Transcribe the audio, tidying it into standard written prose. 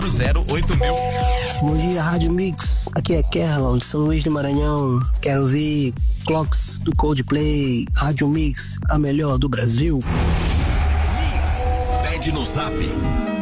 08000. Bom dia, Rádio Mix. Aqui é Kerlon, de São Luís do Maranhão. Quero ouvir Clocks do Coldplay. Rádio Mix, a melhor do Brasil. Mix, pede no Zap